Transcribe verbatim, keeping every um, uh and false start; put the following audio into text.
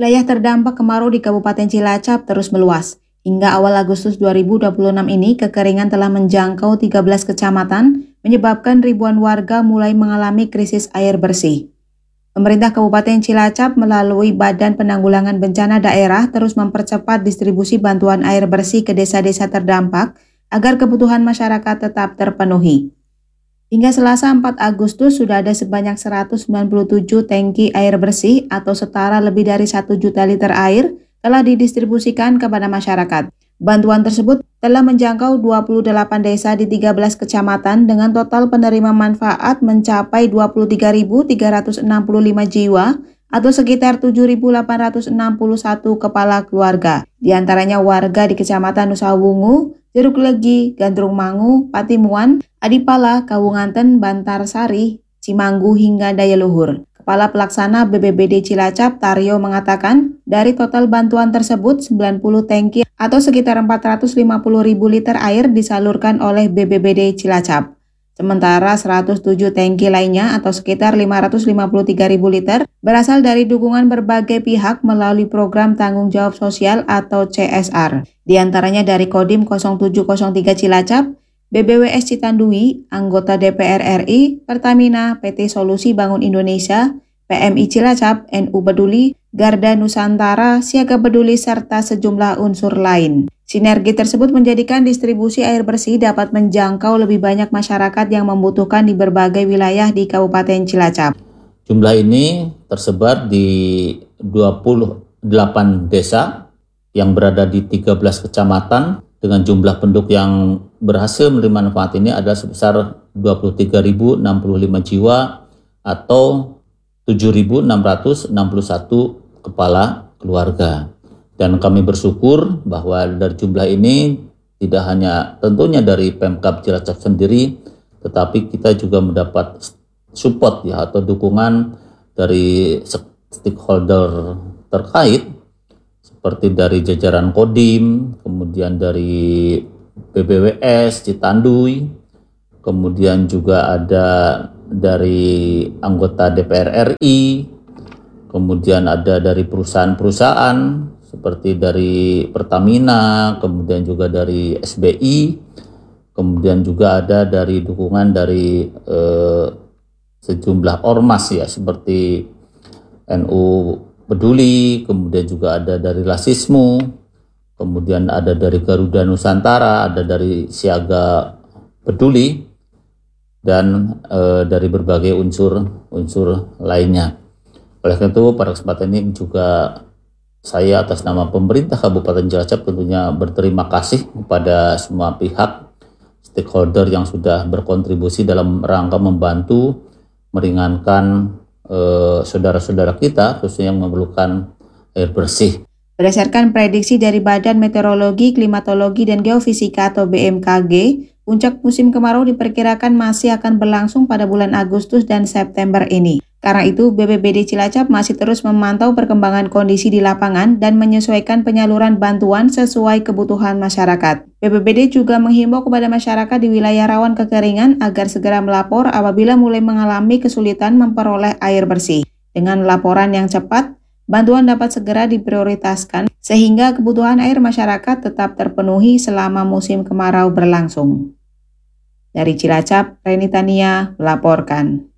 Wilayah terdampak kemarau di Kabupaten Cilacap terus meluas. Hingga awal Agustus dua ribu dua puluh enam ini, kekeringan telah menjangkau tiga belas kecamatan, menyebabkan ribuan warga mulai mengalami krisis air bersih. Pemerintah Kabupaten Cilacap melalui Badan Penanggulangan Bencana Daerah terus mempercepat distribusi bantuan air bersih ke desa-desa terdampak agar kebutuhan masyarakat tetap terpenuhi. Hingga Selasa empat Agustus sudah ada sebanyak seratus sembilan puluh tujuh tangki air bersih atau setara lebih dari satu juta liter air telah didistribusikan kepada masyarakat. Bantuan tersebut telah menjangkau dua puluh delapan desa di tiga belas kecamatan dengan total penerima manfaat mencapai dua puluh tiga ribu tiga ratus enam puluh lima jiwa atau sekitar tujuh ribu delapan ratus enam puluh satu kepala keluarga. Di antaranya warga di Kecamatan Nusa Wungu, Jeruk Legi, Gandrung Mangu, Patimuan, Adipala, Kawunganten, Bantarsari, Cimanggu hingga Daya Luhur. Kepala Pelaksana B B B D Cilacap, Taryo, mengatakan dari total bantuan tersebut sembilan puluh tangki atau sekitar empat ratus lima puluh ribu liter air disalurkan oleh B B B D Cilacap. Sementara seratus tujuh tangki lainnya atau sekitar lima ratus lima puluh tiga ribu liter berasal dari dukungan berbagai pihak melalui program tanggung jawab sosial atau C S R. Di antaranya dari Kodim nol tujuh nol tiga Cilacap, B B W S Citandui, anggota D P R R I, Pertamina, P T Solusi Bangun Indonesia, P M I Cilacap, N U Peduli, Garda Nusantara, Siaga Peduli, serta sejumlah unsur lain. Sinergi tersebut menjadikan distribusi air bersih dapat menjangkau lebih banyak masyarakat yang membutuhkan di berbagai wilayah di Kabupaten Cilacap. Jumlah ini tersebar di dua puluh delapan desa yang berada di tiga belas kecamatan dengan jumlah penduduk yang berhasil menerima manfaat ini adalah sebesar dua puluh tiga ribu enam puluh lima jiwa atau tujuh ribu enam ratus enam puluh satu kepala keluarga. Dan kami bersyukur bahwa dari jumlah ini tidak hanya tentunya dari Pemkab Cilacap sendiri, tetapi kita juga mendapat support ya atau dukungan dari stakeholder terkait seperti dari jajaran Kodim, kemudian dari B B W S Citandui, kemudian juga ada dari anggota D P R R I, kemudian ada dari perusahaan-perusahaan seperti dari Pertamina, kemudian juga dari S B I, kemudian juga ada dari dukungan dari eh, sejumlah ormas ya seperti N U Peduli, kemudian juga ada dari Lasismu, kemudian ada dari Garuda Nusantara, ada dari Siaga Peduli, dan e, dari berbagai unsur-unsur lainnya. Oleh karena itu, pada kesempatan ini juga saya atas nama pemerintah Kabupaten Cilacap tentunya berterima kasih kepada semua pihak stakeholder yang sudah berkontribusi dalam rangka membantu meringankan eh, saudara-saudara kita khususnya yang memerlukan air bersih. Berdasarkan prediksi dari Badan Meteorologi, Klimatologi, dan Geofisika atau B M K G, puncak musim kemarau diperkirakan masih akan berlangsung pada bulan Agustus dan September ini. Karena itu, B B B D Cilacap masih terus memantau perkembangan kondisi di lapangan dan menyesuaikan penyaluran bantuan sesuai kebutuhan masyarakat. B B B D juga menghimbau kepada masyarakat di wilayah rawan kekeringan agar segera melapor apabila mulai mengalami kesulitan memperoleh air bersih. Dengan laporan yang cepat, bantuan dapat segera diprioritaskan sehingga kebutuhan air masyarakat tetap terpenuhi selama musim kemarau berlangsung. Dari Cilacap, Reni Tania melaporkan.